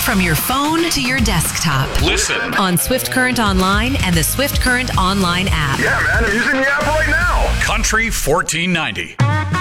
from your phone to your desktop. Listen On Swift Current Online and the Swift Current Online app. Yeah, man, I'm using the app right now. Country 1490.